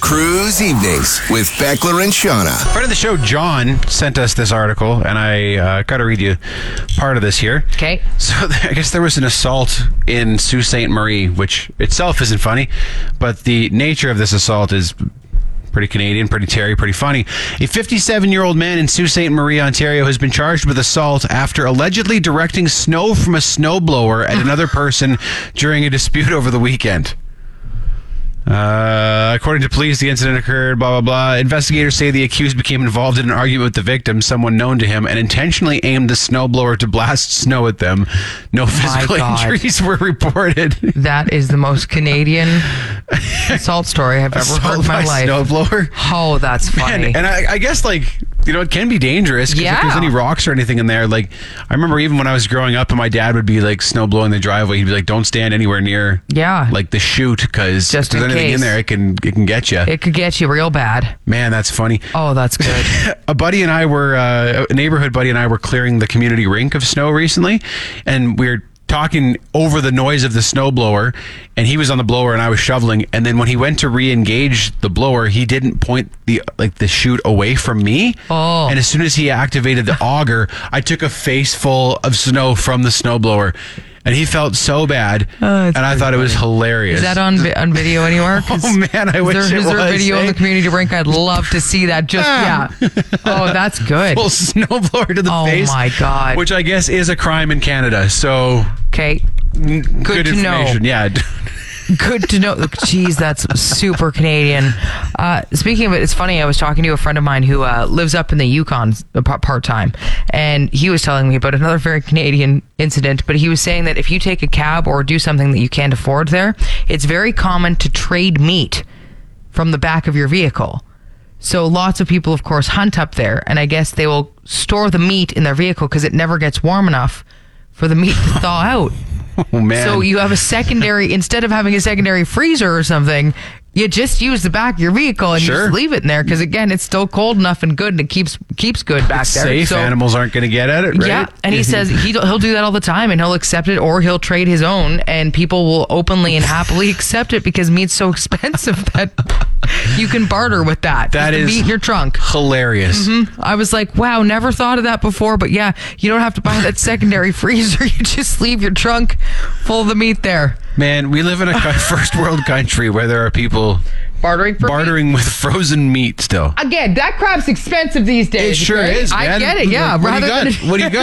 Cruise Evenings with Beckler and Shauna. Friend of the show, John, sent us this article, and I got to read you part of this here. Okay. So I guess there was an assault in Sault Ste. Marie, which itself isn't funny, but the nature of this assault is pretty Canadian, pretty Terry, pretty funny. A 57-year-old man in Sault Ste. Marie, Ontario, has been charged with assault after allegedly directing snow from a snowblower at another person during a dispute over the weekend. According to police, the incident occurred, blah, blah, blah. Investigators say the accused became involved in an argument with the victim, someone known to him, and intentionally aimed the snowblower to blast snow at them. No physical injuries were reported. That is the most Canadian assault story I've ever heard in my life. Snowblower? Oh, that's funny. Man, and I guess, it can be dangerous because if there's any rocks or anything in there, I remember even when I was growing up and my dad would be snw blowing the driveway, he'd be like, don't stand anywhere near the chute because if there's anything in there, it can get you. It could get you real bad. Man, that's funny. Oh, that's good. A neighborhood buddy and I were clearing the community rink of snow recently, and we were talking over the noise of the snowblower, and he was on the blower and I was shoveling, and then when he went to re-engage the blower, he didn't point the chute away from me. Oh. And as soon as he activated the auger, I took a face full of snow from the snowblower. And he felt so bad, and I thought it was hilarious. Is that on video anywhere? Oh, man, I wish it was. Is there a video in the community rink? I'd love to see that. Oh, that's good. Full snowblower to the face. Oh, my God. Which I guess is a crime in Canada, so... Okay. Good to know. Yeah. Good to know. Jeez, that's super Canadian. Speaking of it, it's funny. I was talking to a friend of mine who lives up in the Yukon part-time, and he was telling me about another very Canadian incident, but he was saying that if you take a cab or do something that you can't afford there, it's very common to trade meat from the back of your vehicle. So lots of people, of course, hunt up there, and I guess they will store the meat in their vehicle because it never gets warm enough for the meat to thaw out. Oh, man. So you have a secondary, instead of having a secondary freezer or something, you just use the back of your vehicle and you just leave it in there because, again, it's still cold enough and good, and it keeps good back there. Safe. So, animals aren't going to get at it, right? Yeah, and he says he'll do that all the time, and he'll accept it or he'll trade his own, and people will openly and happily accept it because meat's so expensive that you can barter with that. That is meat in your trunk. Hilarious. Mm-hmm. I was like, wow, never thought of that before, but yeah, you don't have to buy that secondary freezer. You just leave your trunk full of the meat there. Man, we live in a first world country where there are people bartering with frozen meat still. Again, that crap's expensive these days. It sure is, man. I get it, yeah. What do you got?